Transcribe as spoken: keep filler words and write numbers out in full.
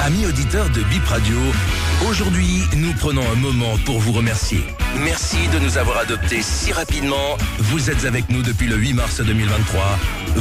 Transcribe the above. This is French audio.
Amis auditeurs de Bip Radio, aujourd'hui, nous prenons un moment pour vous remercier. Merci de nous avoir adoptés si rapidement. Vous êtes avec nous depuis le huit mars deux mille vingt-trois.